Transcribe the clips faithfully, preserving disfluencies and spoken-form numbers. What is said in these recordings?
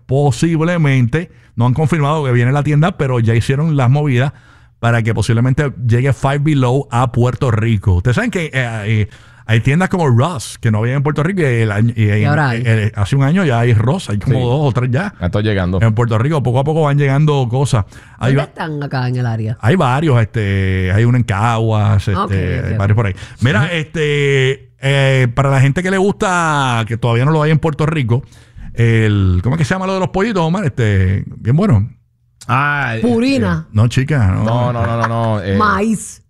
posiblemente, no han confirmado que viene la tienda, pero ya hicieron las movidas para que posiblemente llegue Five Below a Puerto Rico. Ustedes saben que eh, eh, hay tiendas como Ross que no vienen en Puerto Rico y, el, y, y, y ahora hay? eh, hace un año ya hay Ross, hay como sí. dos o tres ya. Estoy llegando. En Puerto Rico poco a poco van llegando cosas. Hay ¿Dónde están acá en el área? Hay varios, este, hay uno en Caguas, este, okay, okay. hay varios por ahí. Mira, sí. este, eh, para la gente que le gusta, que todavía no lo hay en Puerto Rico, el, ¿cómo es que se llama lo de los pollitos, Omar? Este, bien bueno. Ah, Purina. Eh, no, chica. No, no, no, no. no, no eh. Maíz.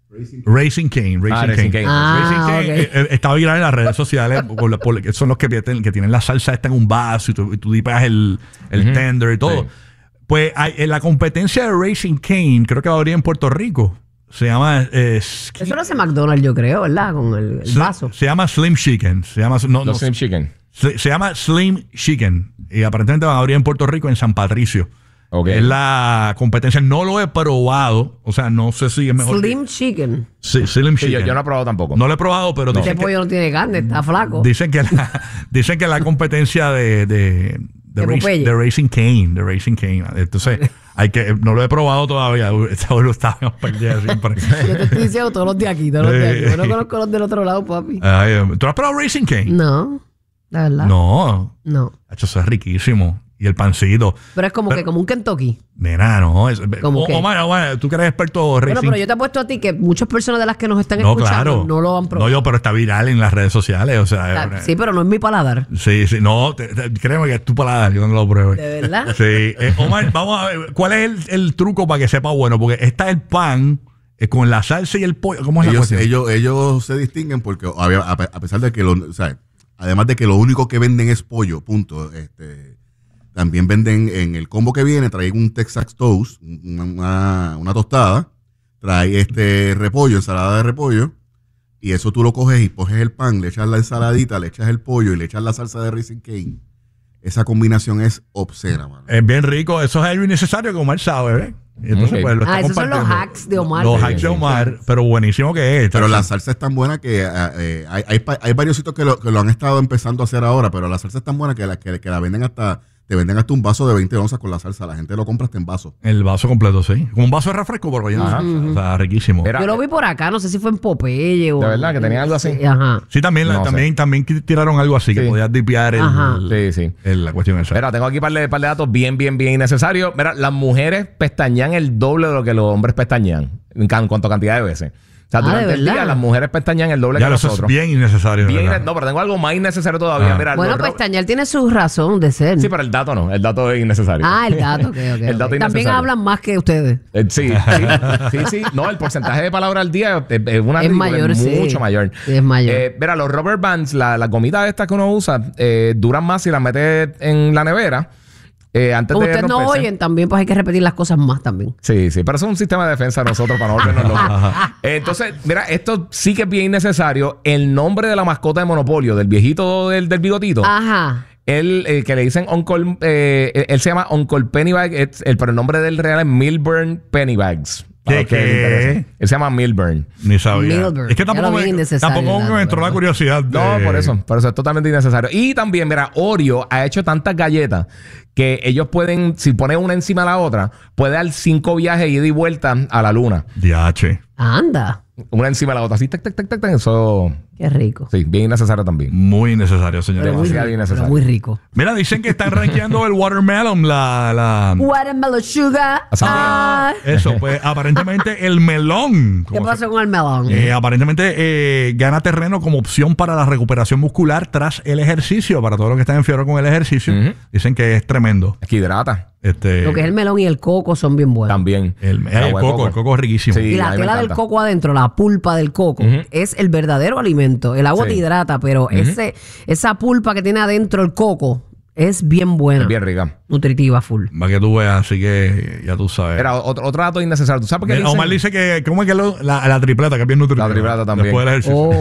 Racing Cane. Racing ah, Cane. Racing Cane. Ah, Racing Cane okay. eh, eh, está viral en las redes sociales. por, por, por, son los que, que tienen la salsa esta en un vaso y tú, y tú pegas el, el uh-huh. tender y todo. Sí. Pues hay, en la competencia de Racing Cane, creo que va a abrir en Puerto Rico. Se llama... Eh, Eso lo hace McDonald's, yo creo, ¿verdad? Con el, el vaso. Se, se llama Slim Chicken. Se llama, no, Los no, Slim Chicken. Se, se llama Slim Chicken. Y aparentemente van a abrir en Puerto Rico, en San Patricio. Okay. Es la competencia. No lo he probado. O sea, no sé si es mejor. Slim que... Chicken. Sí, Slim Chicken. Sí, yo, yo no he probado tampoco. No lo he probado, pero no. dicen Este que... pollo no tiene carne, está flaco. Dicen que la, dicen que la competencia de... de De, de, race, de Racing Cane, de Racing Cane. Entonces, hay que, no lo he probado todavía. Estábamos perdidos siempre. Yo te estoy diciendo todos los de aquí, todos los de aquí. Yo no conozco los del otro lado, papi. Ay, ¿tú has probado Racing Cane? No, la verdad. No. No. Eso es riquísimo. Y el pancito. Pero es como pero, que como un Kentucky. Nena, no. Es, ¿Cómo o, Omar, Omar, tú que eres experto racing. Bueno, pero yo te apuesto a ti que muchas personas de las que nos están no, escuchando claro. no lo han probado. No, yo, pero está viral en las redes sociales. O sea, o sea sí, pero no es mi paladar. Sí, sí. No, te, te, créeme que es tu paladar. Yo no lo pruebo. ¿De verdad? Sí. Eh, Omar, vamos a ver. ¿Cuál es el, el truco para que sepa bueno? Porque está el pan eh, con la salsa y el pollo. ¿Cómo es ellos, la ellos, ellos se distinguen porque a, a pesar de que lo, o sea, además de que lo único que venden es pollo, punto. Este... También venden en el combo que viene, trae un Texas Toast, una, una, una tostada, trae este repollo, ensalada de repollo, y eso tú lo coges y coges el pan, le echas la ensaladita, le echas el pollo y le echas la salsa de Racing Cane. Esa combinación es obscena, mano. Es bien rico, eso es algo innecesario que Omar sabe, ¿ves? Entonces, okay. pues, lo ah, esos son los hacks de Omar. Los hacks de Omar, pero buenísimo que es. Pero la salsa es tan buena que eh, hay, hay, hay varios sitios que lo, que lo han estado empezando a hacer ahora, pero la salsa es tan buena que la, que, que la venden hasta... Te venden hasta un vaso de veinte onzas con la salsa. La gente lo compra hasta en vaso. El vaso completo, sí. Como un vaso de refresco, por allá. Ajá. O sea, riquísimo. Era, yo lo vi por acá. No sé si fue en Popeye o... De verdad, que tenía algo así. Sí, ajá. Sí, también, no la, también, también tiraron algo así. Sí. Que podías dipear el, el, sí, sí. El, la cuestión esa. Mira, tengo aquí un par de, par de datos bien, bien, bien innecesarios. Mira, las mujeres pestañean el doble de lo que los hombres pestañean. En cuanto a cantidad de veces. O sea, ah, durante el día las mujeres pestañean el doble ya que nosotros. Eso es bien innecesario. Bien, no, pero tengo algo más innecesario todavía. Ah. Mira, bueno, pestañear tiene su razón de ser. Sí, pero el dato no. El dato es innecesario. Ah, el dato, ok, ok. el dato okay. También hablan más que ustedes. Eh, sí, sí, sí, sí. No, el porcentaje de palabras al día es, es una es mayor, es sí. mucho mayor. Sí, es mayor. Eh, mira, los rubber bands, las la gomitas estas que uno usa, eh, duran más si las metes en la nevera. Eh, antes Como de ustedes no oyen también, pues hay que repetir las cosas más también. Sí, sí, pero eso es un sistema de defensa de nosotros para no volvernos locos. eh, entonces, mira, esto sí que es bien innecesario. El nombre de la mascota de Monopolio, del viejito del, del bigotito. Ajá. Él, eh, que le dicen Uncle, eh, él se llama Uncle Pennybags, es, el, pero el nombre del real es Milburn Pennybags. ¿Qué? ¿Qué? Él se llama Milburn. Ni sabía. Milburn. Es que tampoco me, tampoco me entró la curiosidad. De... No, por eso. Por eso es totalmente innecesario. Y también, mira, Oreo ha hecho tantas galletas que ellos pueden, si ponen una encima de la otra, puede dar cinco viajes ida y vuelta a la luna. D H. Anda. Una encima de la otra. Así, tac, tac, tac, tac, tac. Eso... Qué rico. Sí, bien innecesario también. Muy innecesario, señores. Muy, bien innecesario. muy rico. Mira, dicen que están rankeando el watermelon, la... la... Watermelon sugar. Ah, eso, pues aparentemente el melón. ¿Qué pasó se... con el melón? Eh, aparentemente eh, gana terreno como opción para la recuperación muscular tras el ejercicio. Para todos los que están en fiebre con el ejercicio. Uh-huh. Dicen que es tremendo. Es que hidrata. Este, Lo que es el melón y el coco son bien buenos. También. El, el, el coco, coco, el coco es riquísimo. Sí, y la tela del coco adentro, la pulpa del coco, uh-huh. es el verdadero alimento. El agua sí. te hidrata, pero uh-huh. ese, esa pulpa que tiene adentro el coco es bien buena. Es bien rica. Nutritiva, full. Para que tú veas, así que ya tú sabes. Era otro, otro dato innecesario. ¿Tú sabes por qué dicen? Omar dice que, ¿cómo es que lo, la, la tripleta, que es bien nutritiva? La tripleta también. Después del ejercicio. Oh.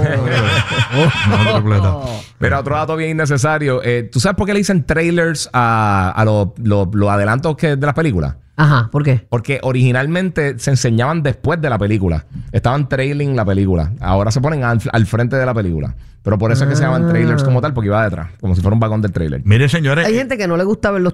oh. La tripleta. Mira, otro dato bien innecesario. Eh, ¿Tú sabes por qué le dicen trailers a, a los lo, lo adelantos que de las películas? Ajá, ¿por qué? Porque originalmente se enseñaban después de la película. Estaban trailing la película. Ahora se ponen al, al frente de la película. Pero por eso ah. es que se llaman trailers como tal, porque iba detrás, como si fuera un vagón del trailer. Mire, señores. Hay gente que no le gusta ver los